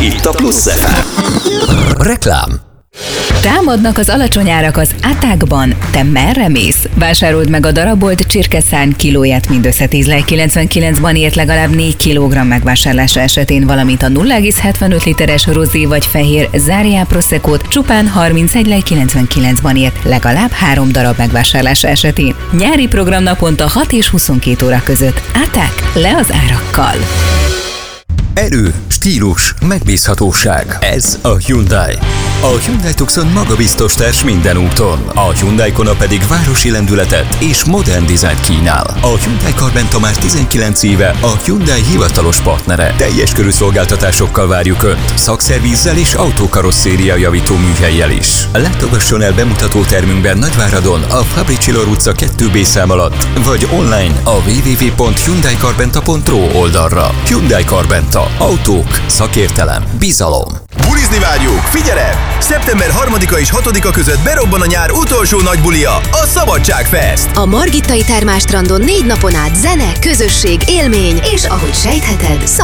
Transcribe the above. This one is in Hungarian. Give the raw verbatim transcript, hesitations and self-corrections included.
itt a Plusz ef em. Reklám. Támadnak az alacsony árak az Attackban. Te merre mész? Vásárold meg a darabolt csirkeszárny kilóját mindössze tíz lej kilencvenkilencben ért legalább négy kilogramm megvásárlása esetén, valamint a nulla egész hetvenöt literes rozé vagy fehér Záriá Proseccót csupán harmincegy lej kilencvenkilencben ért legalább három darab megvásárlása esetén. Nyári program naponta hat és huszonkét óra között. Attack, le az árakkal! Erő, stílus, megbízhatóság. Ez a Hyundai. A Hyundai Tucson magabiztos társ minden úton. A Hyundai Kona pedig városi lendületet és modern dizájnt kínál. A Hyundai Carventa már tizenkilenc éve a Hyundai hivatalos partnere. Teljes körű szolgáltatásokkal várjuk Önt, szakszervízzel és autókarosszéria javító műhellyel is. Látogasson el bemutató termünkben Nagyváradon, a Fabricilor utca kettő bé szám alatt, vagy online a double-u double-u double-u pont hyundai carventa pont ro oldalra. Hyundai Carventa. Autók, szakértelem, bizalom. Bulizni várjuk! Figyelem! szeptember harmadika és hatodika között berobban a nyár utolsó nagy bulia, a Szabadságfest! A Margittai Termálstrandon négy napon át zene, közösség, élmény és ahogy sejtheted,